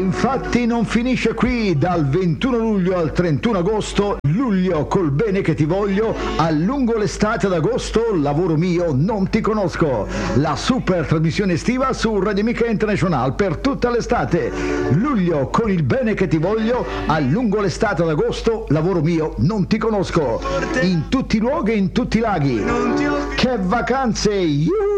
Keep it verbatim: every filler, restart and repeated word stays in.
infatti non finisce qui. Dal ventuno luglio al trentuno agosto, luglio col bene che ti voglio, a lungo l'estate ad agosto, lavoro mio, non ti conosco. La super trasmissione estiva su Radio Amica International per tutta l'estate. Luglio con il bene che ti voglio, a lungo l'estate ad agosto, lavoro mio, non ti conosco. In tutti i luoghi e in tutti i laghi. Che vacanze! Yuhu!